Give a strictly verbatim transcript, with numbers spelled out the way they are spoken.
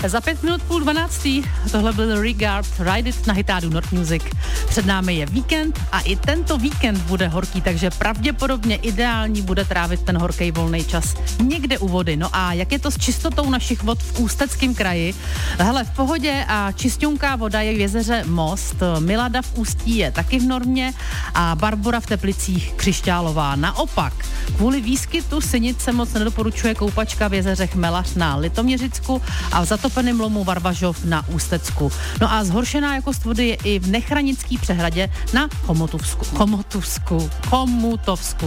Za pět minut půl dvanáctý, tohle byl Regard, Ride It na Hitádu North Music. Před námi je víkend a i tento víkend bude horký, takže pravděpodobně ideální bude trávit ten horký volný čas někde u vody. No a jak je to s čistotou našich vod v Ústeckém kraji? Hele, v pohodě a čisťunká voda je v jezeře Most, Milada v Ústí je taky v normě a Barbora v Teplicích křišťálová. Naopak, kvůli výskytu sinic se moc nedoporučuje koupačka v jezeře Chmelař na Litoměřicku a v zatopeném lomu Varvažov na Ústecku. No a zhoršená jakost vody je i v Nechranický přehradě na Chomotovsku. Chomotovsku. Chomutovsku.